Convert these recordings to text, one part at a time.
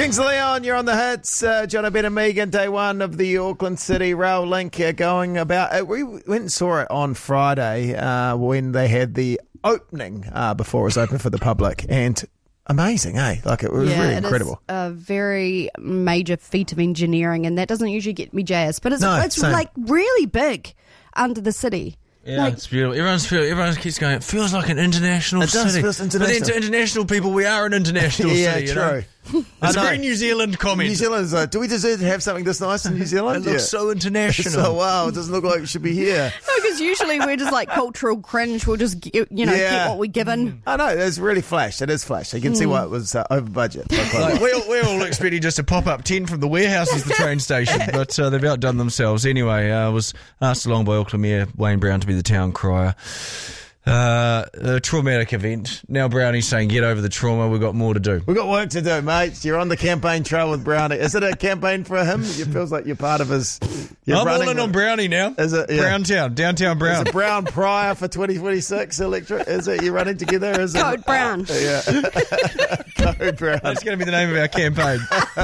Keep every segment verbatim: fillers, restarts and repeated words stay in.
Kings of Leon, you're on the hits. Uh, John O'Ben and Megan, day one of the Auckland City Rail Link uh, going about. Uh, we went and saw it on Friday uh, when they had the opening uh, before it was open for the public. And amazing, eh? Like, it was yeah, really it incredible. Is a very major feat of engineering, and that doesn't usually get me jazzed. But it's, No, it's same. like really big under the city. Yeah, Like- it's beautiful. Everyone's feel, everyone keeps going, it feels like an international It does, city. feels But then international. to international people, we are an international Yeah, city. You true. know? I It's a know. very New Zealand comment. New Zealand's like, do we deserve to have something this nice in New It Zealand? looks Yeah. so international. So, wow, it doesn't look like it should be here. No, because usually we're just like cultural cringe. We'll just get, you know Yeah. get what we're given. I know, it's really flash. It is flash. You can see why it was uh, over budget. Like, we're, we're all expecting just a pop-up tent from the warehouse as the train station, but uh, they've outdone themselves. Anyway, I uh, was asked along by Auckland Mayor Wayne Brown to be the town crier. Uh, a traumatic event. Now Brownie's saying, get over the trauma, we've got more to do. We've got work to do, mate. You're on the campaign trail with Brownie. Is it a campaign for him? It feels like you're part of his... You're I'm all running in on with- Brownie now. Is it? Yeah. Browntown, downtown Brown. Is it Brown Pryor for twenty twenty-six electorate? Is it? You're running together? Is it? Code Brown. Yeah. Code Brown. That's going to be the name of our campaign.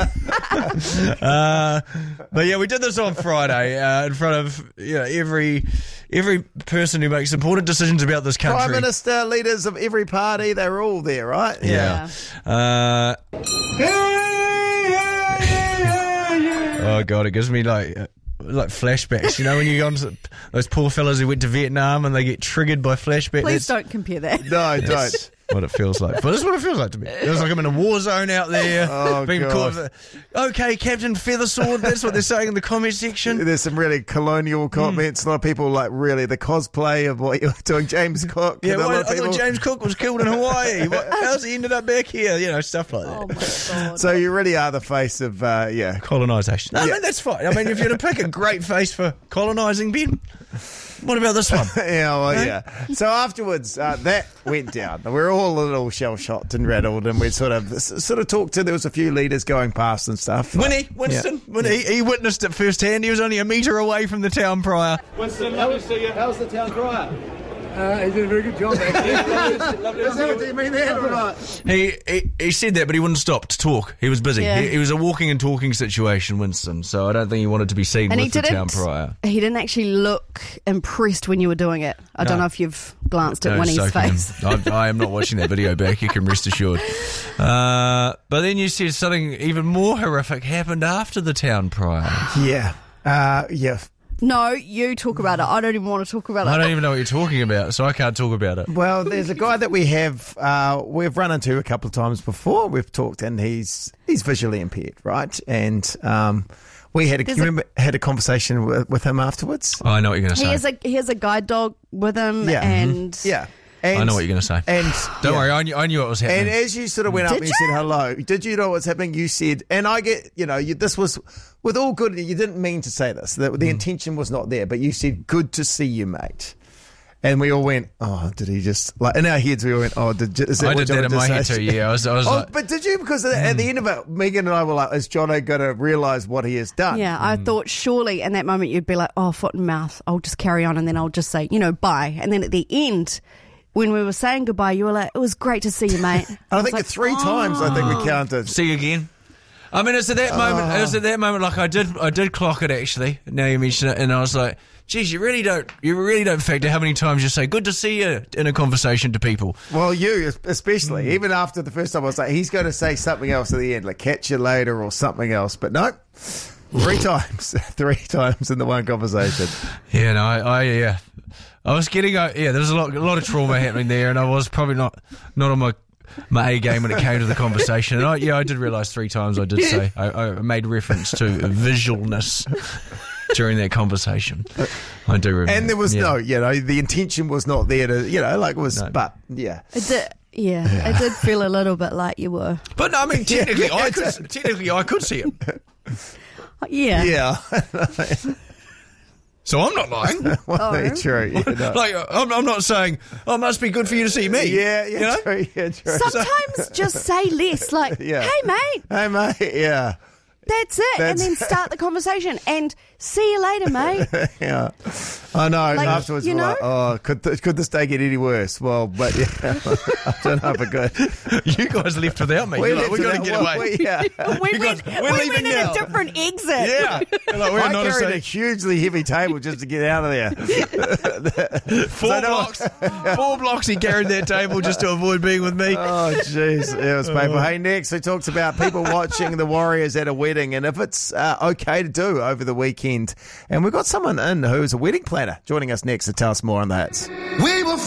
uh, but yeah, we did this on Friday uh, in front of you know, every every person who makes important decisions about this country. Prime Minister, leaders of every party, they were all there, right? Yeah. Uh, oh god, it gives me like uh, like flashbacks. You know when you go on to those poor fellas who went to Vietnam and they get triggered by flashbacks. Please That's don't compare that. No, don't. what it feels like. But this is what it feels like to me. It feels like I'm in a war zone out there. Oh, being God. caught with a, okay, Captain Feathersword, that's what they're saying in the comment section. There's some really colonial comments. A lot of people like really the cosplay of what you're doing. James Cook. Yeah, and a why, lot of I thought people- James Cook was killed in Hawaii. What, how's he ended up back here? You know, stuff like that. Oh my god. So you really are the face of, uh, yeah. Colonisation. No, Yeah. I mean, that's fine. I mean, if you're to pick a great face for colonising, Ben, what about this one? Yeah, well, Right? yeah. So afterwards, uh, that went down. We were all a little shell-shocked and rattled, and we sort of sort of talked to. There was a few leaders going past and stuff. Winnie, Winston, Winnie, he, he witnessed it firsthand. He was only a metre away from the town prior. Winston, lovely to see you. How's the town crier? Uh, he did a very good job, actually. lovely to Is that what you mean there or not? He, he he said that, but he wouldn't stop to talk. He was busy. Yeah. He, he was a walking and talking situation, Winston. So I don't think he wanted to be seen And he with the town didn't. prior. He didn't actually look impressed when you were doing it. I don't No. know if you've glanced at No, Winnie's soaking him. face. I, I am not watching that video back, you can rest assured. Uh, but then you said something even more horrific happened after the town prior. Yeah. Uh, yeah. No, you talk about it. I don't even want to talk about I it. don't even know what you're talking about, so I can't talk about it. Well, there's a guy that we have uh, we've run into a couple of times before. We've talked, and he's he's visually impaired, right? And um, we had a, There's you a- remember, had a conversation with, with him afterwards. Oh, I know what you're going to He say. has a he has a guide dog with him, Yeah. and Yeah. And, I know what you're going to say. And Don't yeah. worry, I knew, I knew what was happening. And as you sort of went up Did and you you? said hello, did you know what's happening? You said, and I get, you know, you, this was with all good. You didn't mean to say this. The, Mm. the intention was not there, but you said, "Good to see you, mate." And we all went, "Oh, did he just like?" In our heads, we all went, "Oh, did is that I what did that in Jono my head just too, said?" yeah. I was, I was Oh, like, but did you? Because at, at the end of it, Megan and I were like, "Is Jono going to realise what he has done?" yeah, I thought surely in that moment you'd be like, oh, foot and mouth. I'll just carry on, and then I'll just say, you know, bye. And then at the end, when we were saying goodbye, you were like, it was great to see you, mate. And I think was the three times I think we counted. see you again. I mean, it's at that moment. Oh. It was at that moment. Like I did, I did clock it actually. Now you mention it, and I was like, "Geez, you really don't, you really don't factor how many times you say good to see you in a conversation to people." Well, you especially. Mm. Even after the first time, I was like, he's going to say something else at the end, like catch you later or something else. But no, three times. Three times in the one conversation. Yeah, no, I, I yeah, I was getting, uh, yeah, there was a lot, a lot of trauma happening there, and I was probably not, not on my. My A game when it came to the conversation, and I, yeah, I did realise three times. I did say I, I made reference to visualness during that conversation. I do remember, And there was yeah. no, you know, the intention was not there to, you know, like it was, No. but yeah. It did, yeah, it did feel a little bit like you were. But no, I mean, technically, Yeah. I could, technically, I could see him. Yeah. Yeah. So I'm not lying. well, Oh. true. Yeah, no. Like I'm, I'm not saying, oh, it must be good for you to see me. yeah, yeah, you know? true, yeah, true. Sometimes just say less, like, Yeah. hey, mate. Hey, mate, yeah. That's it. That's- and then start the conversation. And see you later, mate. Yeah, I know. Like, Afterwards, you we're know? like, oh, could th- could this day get any worse? Well, but yeah, I don't know if it could. You guys left without me. You're like, we got to get away. We, yeah. we You went, guys- we we're went leaving in now. a different exit. Yeah. You're like, we're I not a carried a safe- hugely heavy table just to get out of there. Four So no- blocks. Four blocks he carried that table just to avoid being with me. Oh, jeez. It was painful. Hey, next, he talks about people watching the Warriors at a wedding and if it's uh, okay to do over the weekend. And we've got someone in who's a wedding planner joining us next to tell us more on that. We're